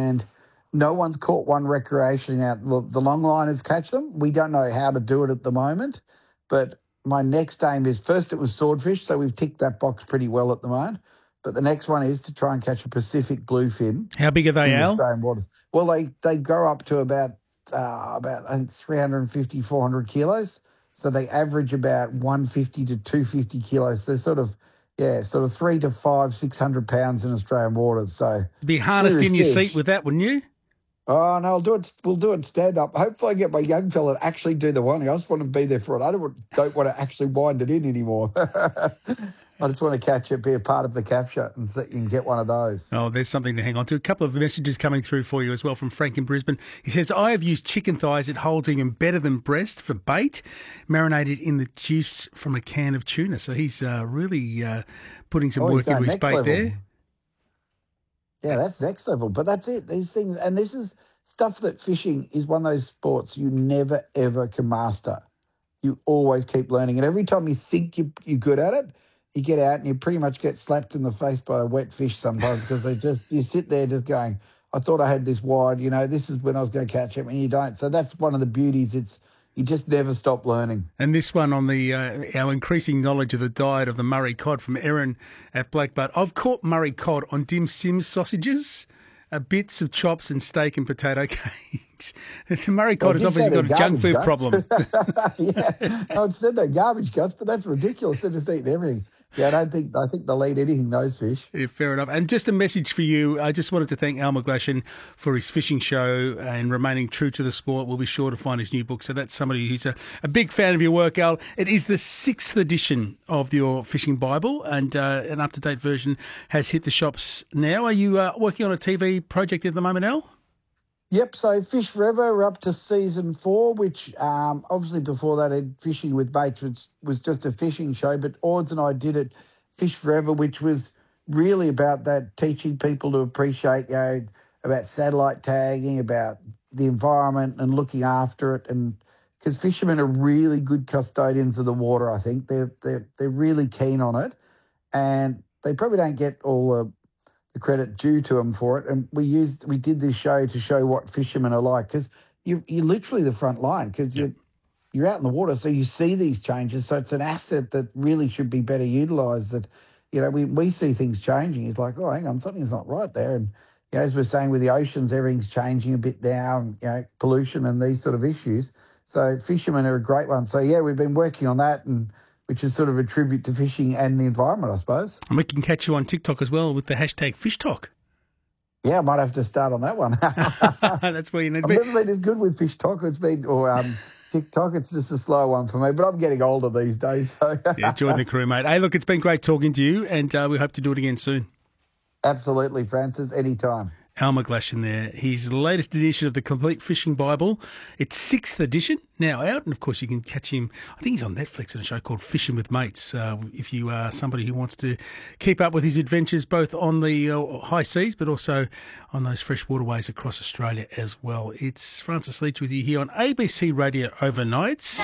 and no one's caught one recreationally. Now, the longliners catch them. We don't know how to do it at the moment, but my next aim is, first it was swordfish, so we've ticked that box pretty well at the moment. But the next one is to try and catch a Pacific bluefin. How big are they, in Al? Australian waters. Well, they grow up to about I think 350, 400 kilos. So they average about 150 to 250 kilos. So sort of 3 to 5, 600 pounds in Australian waters. So be harnessed in your seat with that, wouldn't you? Oh, no, we'll do it stand up. Hopefully I get my young fella to actually do the winding. I just want to be there for it. I don't want to actually wind it in anymore. I just want to catch it, be a part of the capture, and so you can get one of those. Oh, there's something to hang on to. A couple of messages coming through for you as well from Frank in Brisbane. He says, I have used chicken thighs. It holds even better than breast for bait, marinated in the juice from a can of tuna. So he's really putting some work into his bait there. Yeah, that's next level. But that's it. These things, and this is stuff that fishing is one of those sports you never, ever can master. You always keep learning. And every time you think you're good at it, you get out and you pretty much get slapped in the face by a wet fish sometimes because you sit there just going, I thought I had this wide, this is when I was going to catch it, when you don't. So that's one of the beauties. You just never stop learning. And this one on the our increasing knowledge of the diet of the Murray cod from Erin at Blackbutt. I've caught Murray cod on Dim Sims sausages, bits of chops and steak and potato cakes. The Murray cod has obviously got a junk food problem. Yeah, I said they're garbage guts, but that's ridiculous. They're just eating everything. Yeah, I think they'll eat anything, those fish. Yeah, fair enough. And just a message for you. I just wanted to thank Al McGlashan for his fishing show and remaining true to the sport. We'll be sure to find his new book. So that's somebody who's a big fan of your work, Al. It is the 6th edition of your fishing Bible, and an up-to-date version has hit the shops now. Are you working on a TV project at the moment, Al? Yep, so Fish Forever, we're up to season 4, which obviously before that had Fishing with Mates, which was just a fishing show, but Ords and I did it, Fish Forever, which was really about that, teaching people to appreciate, about satellite tagging, about the environment and looking after it, and because fishermen are really good custodians of the water, I think. They're really keen on it, and they probably don't get all the credit due to them for it. And we did this show to show what fishermen are like, because you're literally the front line, because you're out in the water, so you see these changes. So it's an asset that really should be better utilised. That we see things changing. It's like, oh, hang on, something's not right there. And as we're saying with the oceans, everything's changing a bit now. Pollution and these sort of issues. So fishermen are a great one. So we've been working on that, and which is sort of a tribute to fishing and the environment, I suppose. And we can catch you on TikTok as well with the hashtag FishTalk. Yeah, I might have to start on that one. That's where you need to be. I've never been as good with FishTalk. TikTok. It's just a slow one for me, but I'm getting older these days. So. Yeah, join the crew, mate. Hey, look, it's been great talking to you, and we hope to do it again soon. Absolutely, Francis, anytime. Al McGlashan there. His latest edition of the Complete Fishing Bible. It's 6th edition now out, and of course you can catch him. I think he's on Netflix in a show called Fishing with Mates. If you are somebody who wants to keep up with his adventures both on the high seas but also on those fresh waterways across Australia as well. It's Francis Leach with you here on ABC Radio Overnights.